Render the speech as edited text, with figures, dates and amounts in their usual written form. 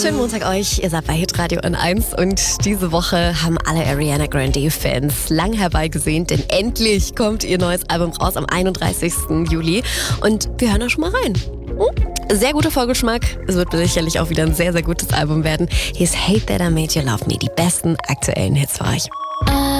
Schönen Montag euch, ihr seid bei Hitradio N1 und diese Woche haben alle Ariana Grande-Fans lang herbeigesehnt, denn endlich kommt ihr neues Album raus am 31. Juli und wir hören da schon mal rein. Sehr guter Vorgeschmack, es wird sicherlich auch wieder ein sehr, sehr gutes Album werden. Hier ist Hate That I Made You Love Me, die besten aktuellen Hits für euch.